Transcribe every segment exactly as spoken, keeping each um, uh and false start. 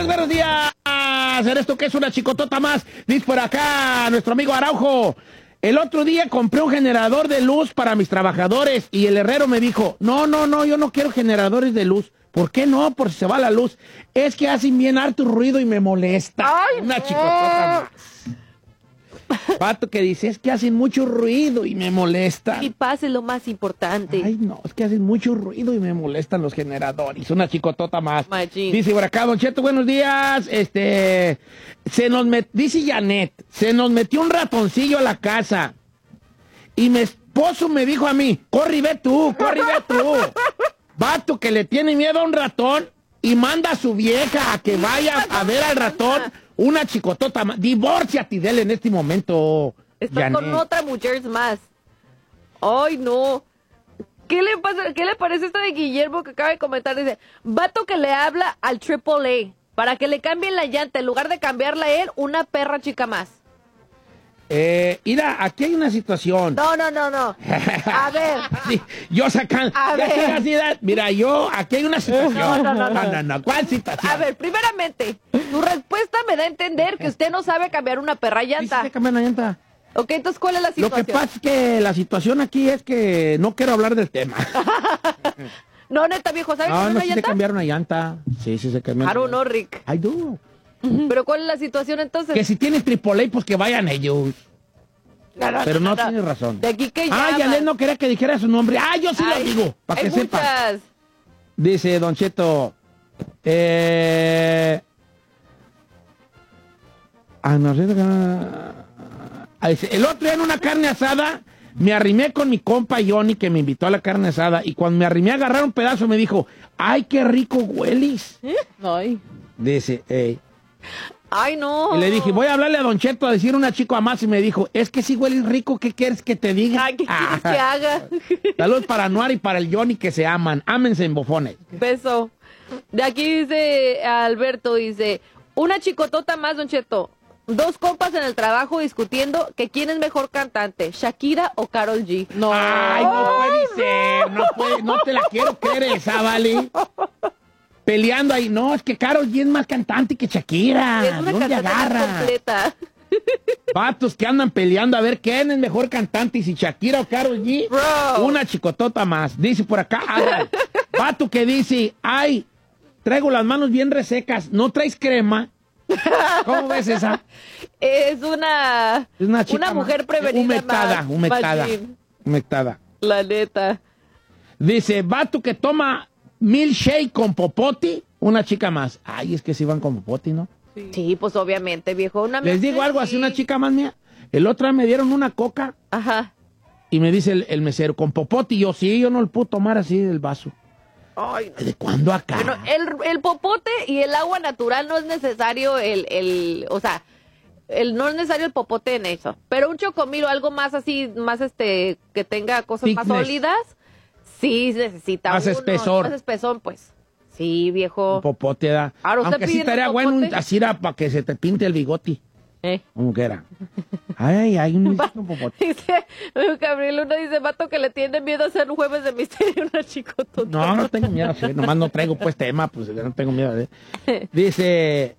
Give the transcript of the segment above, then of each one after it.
días, buenos días. Esto que es una chicotota más. Dice por acá nuestro amigo Araujo. El otro día compré un generador de luz para mis trabajadores y el herrero me dijo, no, no, no, yo no quiero generadores de luz. ¿Por qué no? Por si se va la luz. Es que hacen bien harto ruido y me molesta. Ay, una no. chicotota más. Pato que dice, es que hacen mucho ruido y me molesta. Y pase lo más importante. Ay, no, es que hacen mucho ruido y me molestan los generadores. Una chicotota más. Machín. Dice por acá, Don Cheto, buenos días. Este, se nos met, dice Janet, se nos metió un ratoncillo a la casa. Y mi esposo me dijo a mí, corre y ve tú, corre y ve tú. Vato que le tiene miedo a un ratón y manda a su vieja a que vaya a ver al ratón. Una chicotota más. Divórciate de él en este momento. Está Janet. con otra mujer más. Ay, no. ¿Qué le pasa? ¿Qué le parece esto de Guillermo que acaba de comentar? Dice, vato que le habla al triple A para que le cambien la llanta. En lugar de cambiarla a él, una perra chica más. Eh, mira, aquí hay una situación. No, no, no, no. A ver. Sí, yo sacan. A ya ver. sé la ciudad. Mira, yo, aquí hay una situación. No, no, no, no. no, no. ¿Cuál situación? A ver, primeramente, tu respuesta me da a entender que usted no sabe cambiar una perra Sí, sí, llanta. se cambia la llanta. Ok, entonces, ¿cuál es la Lo situación? que pasa es que la situación aquí es que no quiero hablar del tema. No, neta, viejo, ¿sabe No, cambiar no una sé si llanta? cambiar una llanta. Sí, sí se cambiar. I don't know, Rick. I do. Pero ¿cuál es la situación entonces? Que si tienen triple A, pues que vayan ellos. No, no, Pero no, no, no. tienes razón. De aquí que Ah, llama. Janet no quería que dijera su nombre. Ah, yo sí Ay, lo digo, para que hay sepa. muchas. Dice Don Cheto, eh... Ah, no sé. Ah, dice, el otro día en una carne asada, me arrimé con mi compa Johnny, que me invitó a la carne asada, y cuando me arrimé a agarrar un pedazo, me dijo, ¡ay, qué rico hueles! Ay. Dice, ey. Ay, no. Y le dije, voy a hablarle a Don Cheto a decir una chica más, y me dijo, es que si hueles rico, ¿qué quieres que te diga? Ay, ¿qué Ah. quieres que haga? Saludos para Anuar y para el Johnny que se aman. Ámense en bofones. Beso. De aquí dice Alberto, dice, una chicotota más, Don Cheto. Dos compas en el trabajo discutiendo que quién es mejor cantante, Shakira o Karol G. No. Ay, no puede ser. No, puede, no te la quiero creer esa, ¿vale? Peleando ahí. No, es que Karol G es más cantante que Shakira. Es una ¿Dónde cantante más agarra? completa. Vatos que andan peleando a ver quién es mejor cantante, y si Shakira o Karol G. Bro. Una chicotota más. Dice por acá, Alan, vato que dice, ay, traigo las manos bien resecas, ¿no traes crema? ¿Cómo ves esa? Es una, Es una chica una mujer más- prevenida humectada, más. humectada, Machín. humectada. La neta. Dice, vato que toma milkshake con popote, una chica más. Ay, es que si van con popote, ¿no? Sí, pues obviamente, viejo. Una Les digo algo así, una chica más mía. El otro día me dieron una coca Ajá. y me dice el, el mesero, con popote. Y yo, sí, yo no lo puedo tomar así del vaso. Ay, ¿De cuándo acá? bueno, el, el popote y el agua natural no es necesario el, el, o sea, el, no es necesario el popote en eso. Pero un chocomil o algo más así, más este, que tenga cosas más Thickness. sólidas, sí necesita Más uno, espesor. Más espesor, pues. Sí, viejo. Un popote da. Ahora, ¿usted Aunque sí pidiendo estaría bueno un- popote? así era para que se te pinte el bigote. Eh. Como que era. Ay, hay un, un popote. Dice, Gabriel, uno dice, vato que le tiene miedo a hacer un jueves de misterio, una chicotota. No, no tengo miedo, sí, nomás no traigo pues tema, pues yo no tengo miedo. ¿eh? Dice,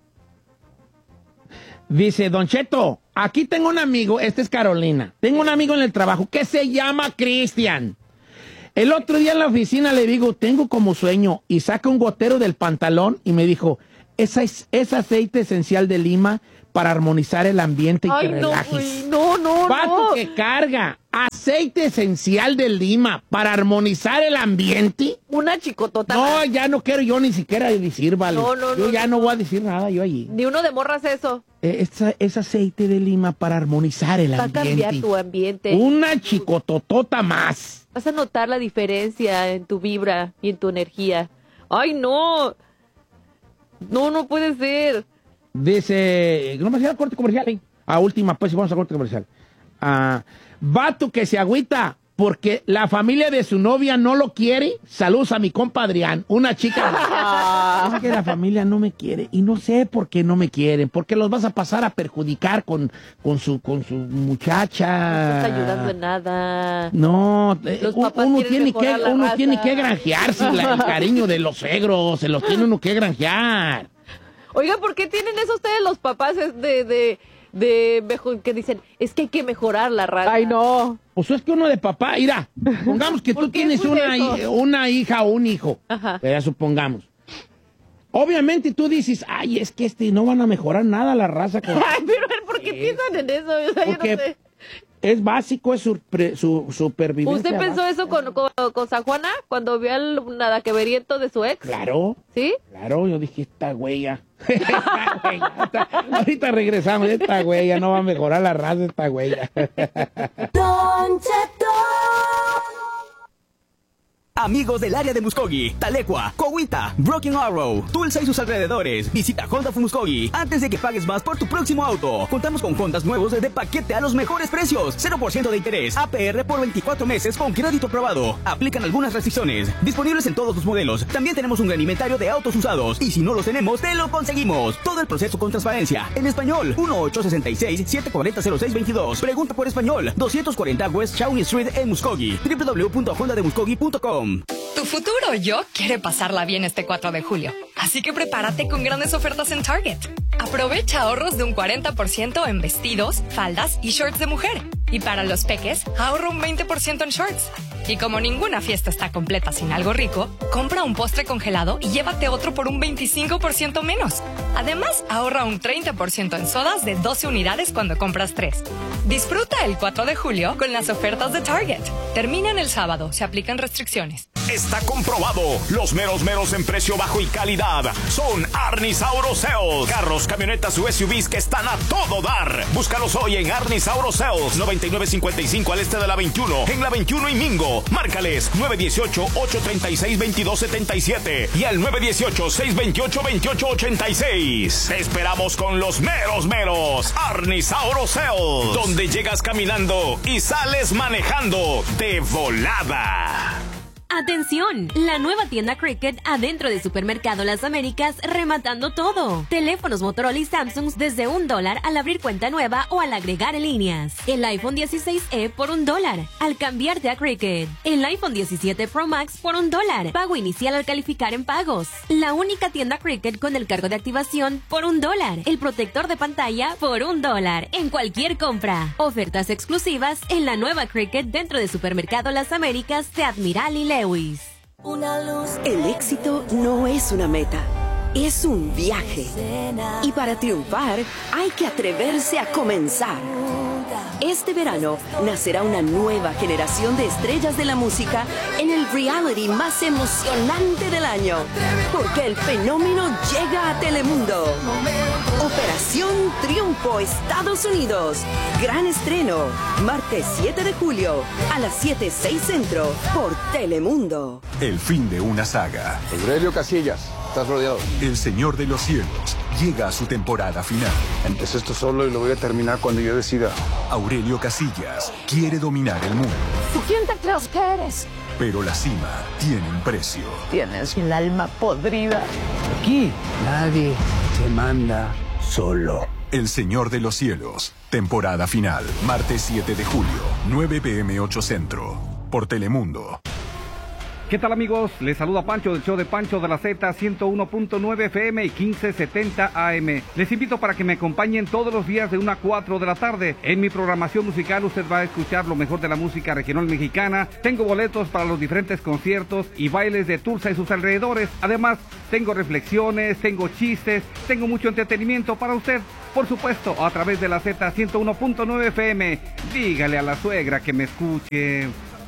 dice, Don Cheto, aquí tengo un amigo, este es Carolina, tengo un amigo en el trabajo que se llama Cristian. El otro día en la oficina le digo, tengo como sueño, y saca un gotero del pantalón y me dijo, esa es, es aceite esencial de lima para armonizar el ambiente y Ay, que no, relajes. güey, no, no, Vato no. que carga aceite esencial de lima para armonizar el ambiente. Una chicotota. No, más. ya no quiero yo ni siquiera decir, vale. No, no, yo no, ya no. no voy a decir nada, yo allí. Ni uno de morras eso. Eh, Es, es aceite de lima para armonizar el Va a ambiente. cambiar tu ambiente. Una chicototota más. Vas a notar la diferencia en tu vibra y en tu energía. ¡Ay, no! No, no puede ser. Dice, no me hacía corte comercial. A última, pues, vamos a corte comercial. Ah, vato que se agüita porque la familia de su novia no lo quiere. Saludos a mi compa Adrián, una chica. Es que la familia no me quiere y no sé por qué no me quieren, porque los vas a pasar a perjudicar con, con su con su muchacha. No estás ayudando en nada. No, eh, Los un- papás uno quieren tiene que mejorar la uno raza. tiene que granjearse la- el cariño de los suegros, se los tiene uno que granjear. Oiga, ¿por qué tienen eso ustedes los papás de, de, de mejor, que dicen, es que hay que mejorar la raza? Ay, no. Pues es que uno de papá, mira, pongamos que tú tienes una, hi- una hija o un hijo, Ajá. ya supongamos. Obviamente tú dices, ay, es que este no van a mejorar nada la raza. Con... Ay, pero ¿por qué piensan en eso? O sea, Porque yo no sé. es básico, es su, pre- su supervivencia. ¿Usted pensó básica. eso con, con, con San Juana cuando vio al nada que veriento de su ex? Claro, ¿Sí? claro, yo dije, esta huella. Esta huella, esta- ahorita regresamos, esta huella, no va a mejorar la raza, esta huella. Don Cheto. Amigos del área de Muskogee, Talecua, Cowita, Broken Arrow, Tulsa y sus alrededores, visita Honda of Muskogee antes de que pagues más por tu próximo auto. Contamos con Hondas nuevos de paquete a los mejores precios, cero por ciento de interés, A P R por veinticuatro meses con crédito aprobado. Aplican algunas restricciones, disponibles en todos los modelos. También tenemos un gran inventario de autos usados y si no los tenemos, te lo conseguimos. Todo el proceso con transparencia, en español, uno ocho seis seis, siete cuatro cero, cero seis dos dos. Pregunta por español, doscientos cuarenta West Shawnee Street en Muskogee, w w w punto honda de muskogee punto com. Tu futuro yo quiere pasarla bien este cuatro de julio, así que prepárate con grandes ofertas en Target. Aprovecha ahorros de un cuarenta por ciento en vestidos, faldas y shorts de mujer. Y para los peques, ahorra un veinte por ciento en shorts. Y como ninguna fiesta está completa sin algo rico, compra un postre congelado y llévate otro por un veinticinco por ciento menos. Además, ahorra un treinta por ciento en sodas de doce unidades cuando compras tres. Disfruta el cuatro de julio con las ofertas de Target. Terminan el sábado, se aplican restricciones. Está comprobado. Los meros meros en precio bajo y calidad son Arnis Auto Sales. Carros, camionetas u S U Vs que están a todo dar. Búscalos hoy en Arnis Auto Sales. noventa y nueve cincuenta y cinco al este de la veintiuno. En la veintiuno y Mingo. Márcales nueve uno ocho, ocho tres seis, dos dos siete siete y al nueve uno ocho, seis dos ocho, veintiocho ochenta y seis. Te esperamos con los meros meros. Arnis Auto Sales. Donde llegas caminando y sales manejando de volada. ¡Atención! La nueva tienda Cricket adentro de Supermercado Las Américas rematando todo. Teléfonos Motorola y Samsung desde un dólar al abrir cuenta nueva o al agregar líneas. El iPhone dieciséis E por un dólar al cambiarte a Cricket. El iPhone diecisiete Pro Max por un dólar. Pago inicial al calificar en pagos. La única tienda Cricket con el cargo de activación por un dólar. El protector de pantalla por un dólar en cualquier compra. Ofertas exclusivas en la nueva Cricket dentro de Supermercado Las Américas de Admiral y Lewis. Una luz. El éxito no es una meta, es un viaje. Y para triunfar hay que atreverse a comenzar. Este verano nacerá una nueva generación de estrellas de la música en el reality más emocionante del año. Porque el fenómeno llega a Telemundo. Operación Triunfo Estados Unidos. Gran estreno. Martes siete de julio a las siete seis centro por Telemundo. El fin de una saga. Aurelio Casillas, estás rodeado. El Señor de los Cielos llega a su temporada final. Empecé esto solo y lo voy a terminar cuando yo decida. Aurelio Casillas quiere dominar el mundo. ¿Tú quién te crees que eres? Pero la cima tiene un precio. Tienes el alma podrida. Aquí nadie se manda solo. El Señor de los Cielos, temporada final. Martes siete de julio, nueve p m ocho centro. Por Telemundo. ¿Qué tal, amigos? Les saluda Pancho del show de Pancho de la Z, ciento uno punto nueve F M y quince setenta A M. Les invito para que me acompañen todos los días de una a cuatro de la tarde. En mi programación musical usted va a escuchar lo mejor de la música regional mexicana. Tengo boletos para los diferentes conciertos y bailes de Tulsa y sus alrededores. Además, tengo reflexiones, tengo chistes, tengo mucho entretenimiento para usted. Por supuesto, a través de la Z ciento uno punto nueve F M. Dígale a la suegra que me escuche.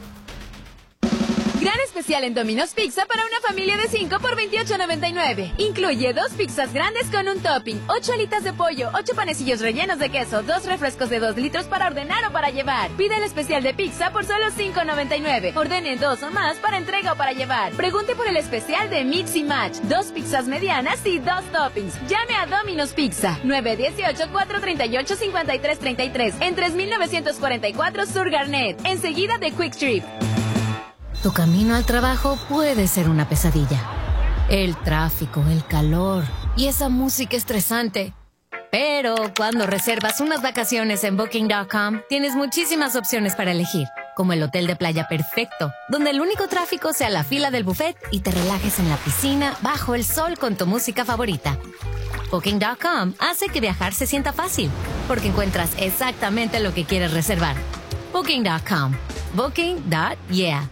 Gran especial en Domino's Pizza para una familia de cinco por veintiocho noventa y nueve. Incluye dos pizzas grandes con un topping, ocho alitas de pollo, ocho panecillos rellenos de queso, dos refrescos de dos litros para ordenar o para llevar. Pide el especial de pizza por solo cinco noventa y nueve. Ordene dos o más para entrega o para llevar. Pregunte por el especial de Mix y Match. Dos pizzas medianas y dos toppings. Llame a Domino's Pizza. nueve uno ocho, cuatro tres ocho, cinco tres tres tres. En tres mil novecientos cuarenta y cuatro Sur Garnet. Enseguida de Quick Trip. Tu camino al trabajo puede ser una pesadilla. El tráfico, el calor y esa música estresante. Pero cuando reservas unas vacaciones en Booking punto com, tienes muchísimas opciones para elegir, como el hotel de playa perfecto, donde el único tráfico sea la fila del buffet y te relajes en la piscina bajo el sol con tu música favorita. Booking punto com hace que viajar se sienta fácil, porque encuentras exactamente lo que quieres reservar. Booking punto com. Booking punto yeah.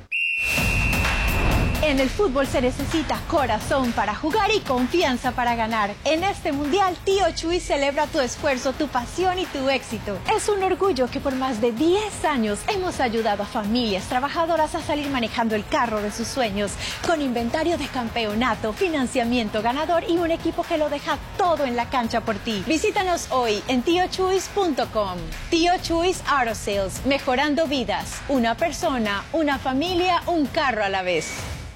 En el fútbol se necesita corazón para jugar y confianza para ganar. En este mundial, Tío Chuy celebra tu esfuerzo, tu pasión y tu éxito. Es un orgullo que por más de diez años hemos ayudado a familias trabajadoras a salir manejando el carro de sus sueños, con inventario de campeonato, financiamiento ganador y un equipo que lo deja todo en la cancha por ti. Visítanos hoy en tío chuys punto com. Tío Chuys Auto Sales, mejorando vidas. Una persona, una familia, un carro a la vez.